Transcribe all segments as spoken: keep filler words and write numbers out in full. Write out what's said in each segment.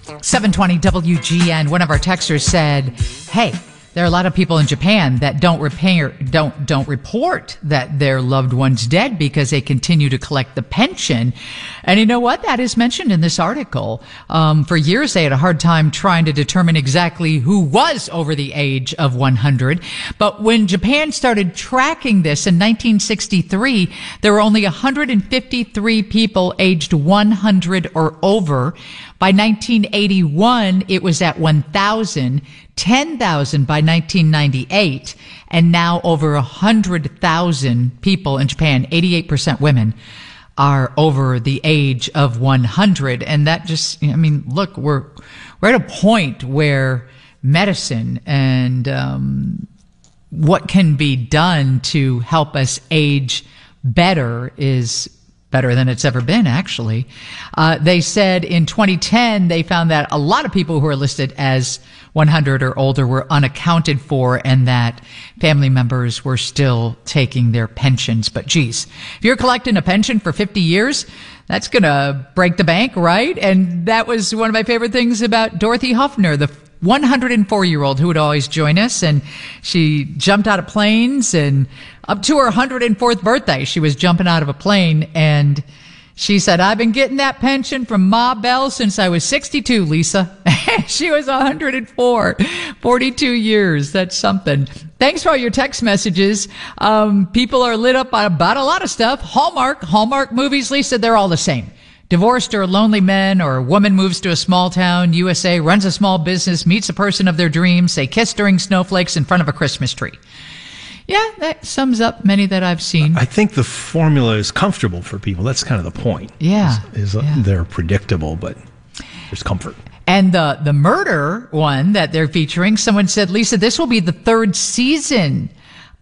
seven twenty W G N. One of our texters said, hey, there are a lot of people in Japan that don't repair, don't don't report that their loved one's dead because they continue to collect the pension. And you know what? That is mentioned in this article. Um, for years, they had a hard time trying to determine exactly who was over the age of one hundred. But when Japan started tracking this in nineteen sixty-three, there were only one hundred fifty-three people aged one hundred or over. By nineteen eighty-one, it was at one thousand, ten thousand by nineteen ninety-eight, and now over one hundred thousand people in Japan, eighty-eight percent women, are over the age of one hundred. And that just, I mean, look, we're, we're at a point where medicine and um, what can be done to help us age better is better than it's ever been, actually. Uh, they said in twenty ten, they found that a lot of people who are listed as one hundred or older were unaccounted for and that family members were still taking their pensions. But geez, if you're collecting a pension for fifty years, that's going to break the bank, right? And that was one of my favorite things about Dorothy Huffner, the one hundred four year old who would always join us. And she jumped out of planes, and up to her one hundred fourth birthday, she was jumping out of a plane. And she said, I've been getting that pension from Ma Bell since I was sixty-two, Lisa. She was one hundred four, forty-two years. That's something. Thanks for all your text messages. Um, people are lit up about a lot of stuff. Hallmark, Hallmark movies, Lisa, they're all the same. Divorced or lonely men, or a woman moves to a small town, U S A, runs a small business, meets a person of their dreams, they kiss during snowflakes in front of a Christmas tree. Yeah, that sums up many that I've seen. I think the formula is comfortable for people. That's kind of the point. Yeah. Is, is yeah. They're predictable, but there's comfort. And the, the murder one that they're featuring, someone said, Lisa, this will be the third season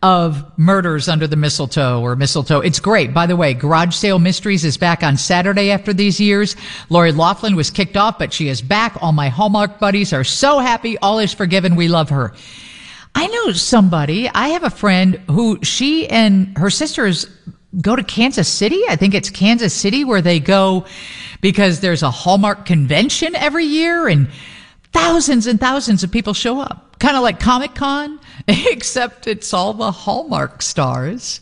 of Murders Under the Mistletoe or Mistletoe. It's great. By the way, Garage Sale Mysteries is back on Saturday after these years. Lori Loughlin was kicked off, but she is back. All my Hallmark buddies are so happy. All is forgiven. We love her. I know somebody, I have a friend who she and her sisters go to Kansas City. I think it's Kansas City where they go because there's a Hallmark convention every year and thousands and thousands of people show up. Kind of like Comic-Con, except it's all the Hallmark stars.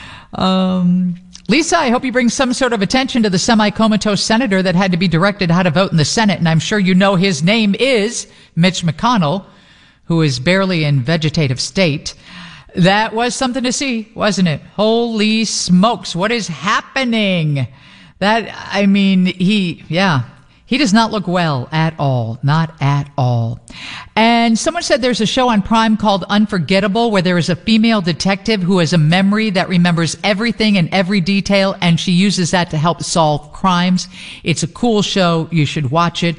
Um, Lisa, I hope you bring some sort of attention to the semi-comatose senator that had to be directed how to vote in the Senate. And I'm sure you know his name is Mitch McConnell, who is barely in vegetative state. That was something to see, wasn't it? Holy smokes, what is happening? That, I mean, he, yeah. He does not look well at all. Not at all. And someone said there's a show on Prime called Unforgettable where there is a female detective who has a memory that remembers everything and every detail, and she uses that to help solve crimes. It's a cool show. You should watch it.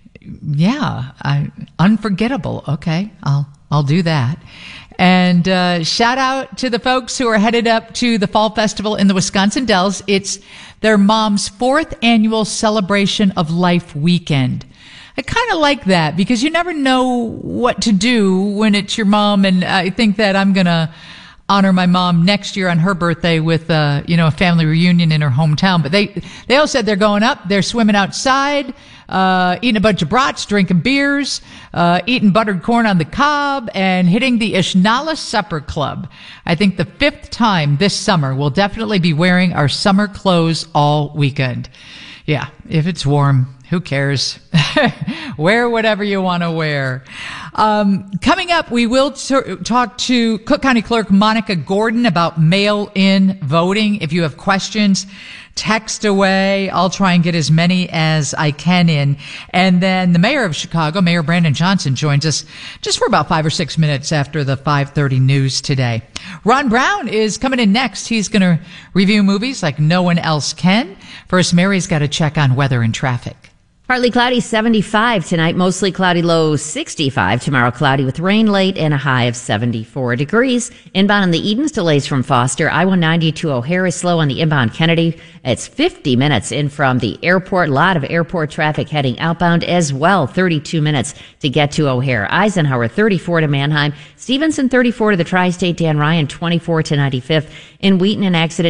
Yeah, I, Unforgettable. Okay, I'll I'll do that. And uh, shout out to the folks who are headed up to the Fall Festival in the Wisconsin Dells. It's their mom's fourth annual Celebration of Life weekend. I kind of like that because you never know what to do when it's your mom. And I think that I'm going to honor my mom next year on her birthday with, uh, you know, a family reunion in her hometown. But they, they all said they're going up. They're swimming outside, uh, eating a bunch of brats, drinking beers, uh, eating buttered corn on the cob, and hitting the Ishnala Supper Club. I think the fifth time this summer we'll definitely be wearing our summer clothes all weekend. Yeah, if it's warm, who cares? Wear whatever you want to wear. Um, coming up, we will t- talk to Cook County Clerk Monica Gordon about mail-in voting. If you have questions, text away. I'll try and get as many as I can in. And then the mayor of Chicago, Mayor Brandon Johnson, joins us just for about five or six minutes after the five thirty news today. Ron Brown is coming in next. He's going to review movies like no one else can. First, Mary's got to check on weather and traffic. Partly cloudy, seventy-five tonight. Mostly cloudy, low sixty-five. Tomorrow, cloudy with rain late and a high of seventy-four degrees. Inbound on the Edens, delays from Foster. I one ninety to O'Hare is slow on the inbound Kennedy. It's fifty minutes in from the airport. A lot of airport traffic heading outbound as well. thirty-two minutes to get to O'Hare. Eisenhower, thirty-four to Manheim. Stevenson, thirty-four to the Tri-State. Dan Ryan, twenty-four to ninety-fifth. In Wheaton, an accident